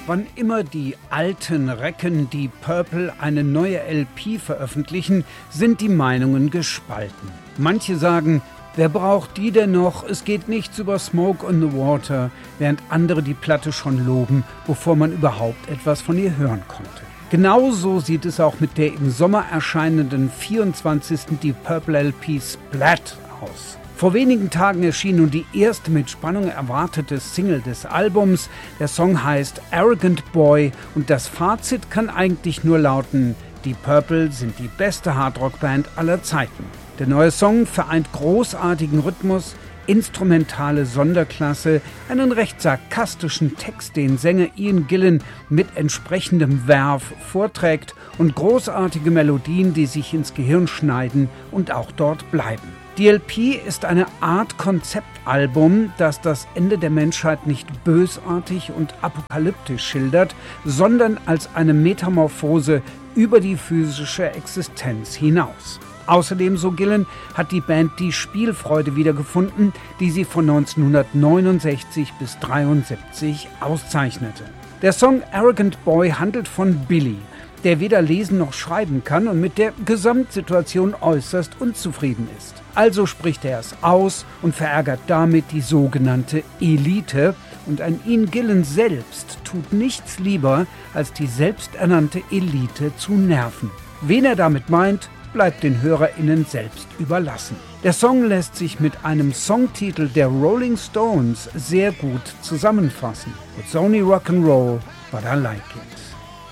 Wann immer die alten Recken Deep Purple eine neue LP veröffentlichen, sind die Meinungen gespalten. Manche sagen, wer braucht die denn noch? Es geht nichts über Smoke on the Water, während andere die Platte schon loben, bevor man überhaupt etwas von ihr hören konnte. Genauso sieht es auch mit der im Sommer erscheinenden 24. Deep Purple LP Splat aus. Vor wenigen Tagen erschien nun die erste mit Spannung erwartete Single des Albums. Der Song heißt Arrogant Boy und das Fazit kann eigentlich nur lauten: Deep Purple sind die beste Hardrock-Band aller Zeiten. Der neue Song vereint großartigen Rhythmus, instrumentale Sonderklasse, einen recht sarkastischen Text, den Sänger Ian Gillan mit entsprechendem Verve vorträgt und großartige Melodien, die sich ins Gehirn schneiden und auch dort bleiben. Die LP ist eine Art Konzeptalbum, das das Ende der Menschheit nicht bösartig und apokalyptisch schildert, sondern als eine Metamorphose über die physische Existenz hinaus. Außerdem, so Gillan, hat die Band die Spielfreude wiedergefunden, die sie von 1969 bis 1973 auszeichnete. Der Song Arrogant Boy handelt von Billy, der weder lesen noch schreiben kann und mit der Gesamtsituation äußerst unzufrieden ist. Also spricht er es aus und verärgert damit die sogenannte Elite, und ein Ian Gillan selbst tut nichts lieber, als die selbsternannte Elite zu nerven. Wen er damit meint, bleibt den HörerInnen selbst überlassen. Der Song lässt sich mit einem Songtitel der Rolling Stones sehr gut zusammenfassen. It's only rock and roll, but I like it.